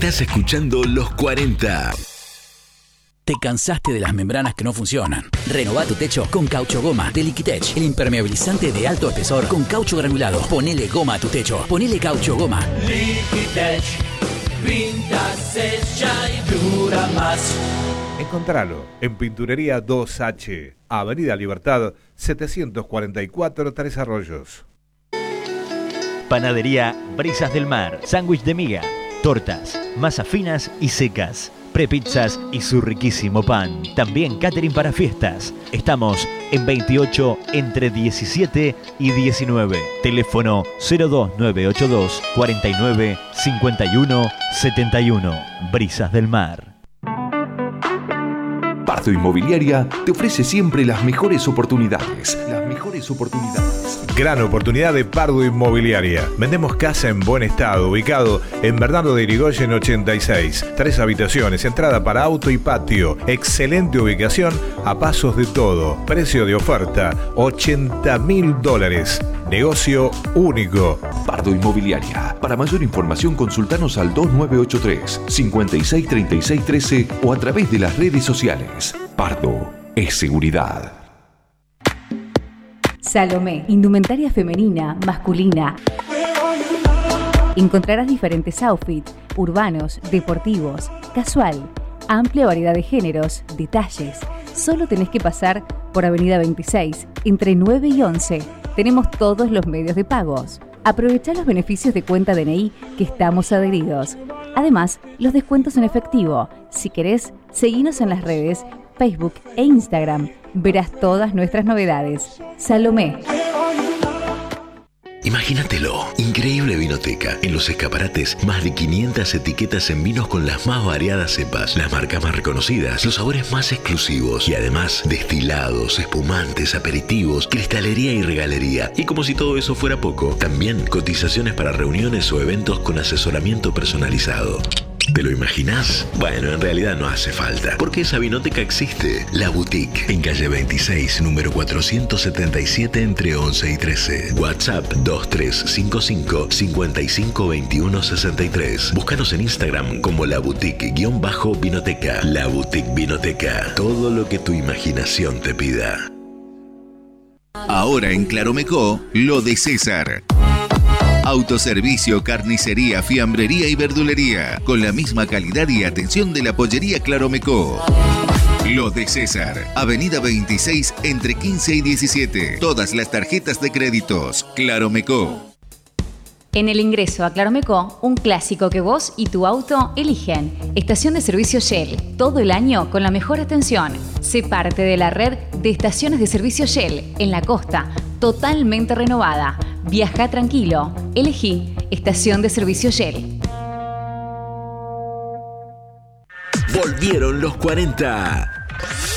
Estás escuchando Los 40. ¿Te cansaste de las membranas que no funcionan? Renová tu techo con Caucho Goma de Liquitech, el impermeabilizante de alto espesor con caucho granulado. Ponele goma a tu techo. Ponele Caucho Goma. Liquitech, pinta, sella y dura más. Encontralo en Pinturería 2H, Avenida Libertad 744, Tres Arroyos. Panadería Brisas del Mar, sándwich de miga, tortas, masas finas y secas, prepizzas y su riquísimo pan. También catering para fiestas. Estamos en 28 entre 17 y 19. Teléfono 02982 49 51 71. Brisas del Mar. Pardo Inmobiliaria te ofrece siempre las mejores oportunidades. Gran oportunidad de Pardo Inmobiliaria. Vendemos casa en buen estado, ubicado en Bernardo de Irigoyen 86. 3 habitaciones, entrada para auto y patio. Excelente ubicación a pasos de todo. Precio de oferta, $80.000. Negocio único. Pardo Inmobiliaria. Para mayor información consultanos al 2983 563613 o a través de las redes sociales. Pardo es seguridad. Salomé, indumentaria femenina, masculina. Encontrarás diferentes outfits, urbanos, deportivos, casual, amplia variedad de géneros, detalles. Solo tenés que pasar por Avenida 26, entre 9 y 11. Tenemos todos los medios de pagos. Aprovechá los beneficios de cuenta DNI que estamos adheridos. Además, los descuentos en efectivo. Si querés, seguinos en las redes, Facebook e Instagram. Verás todas nuestras novedades. Salomé. Imagínatelo, increíble vinoteca. En los escaparates, más de 500 etiquetas en vinos con las más variadas cepas, las marcas más reconocidas, los sabores más exclusivos y además destilados, espumantes, aperitivos, cristalería y regalería. Y como si todo eso fuera poco, también cotizaciones para reuniones o eventos con asesoramiento personalizado. ¿Te lo imaginás? Bueno, en realidad no hace falta, porque esa vinoteca existe. La Boutique, en calle 26, número 477, entre 11 y 13. WhatsApp 2355 552163. Búscanos en Instagram como La Boutique-Vinoteca. La Boutique Vinoteca. Todo lo que tu imaginación te pida. Ahora en Claromecó, lo de César. Autoservicio, carnicería, fiambrería y verdulería, con la misma calidad y atención de la pollería Claromecó. Lo de César, Avenida 26, entre 15 y 17. Todas las tarjetas de créditos. Claromecó. En el ingreso a Claromecó, un clásico que vos y tu auto eligen. Estación de servicio Shell, todo el año con la mejor atención. Sé parte de la red de estaciones de servicio Shell en la costa, totalmente renovada. Viaja tranquilo. Elegí Estación de Servicio Shell. Volvieron los 40.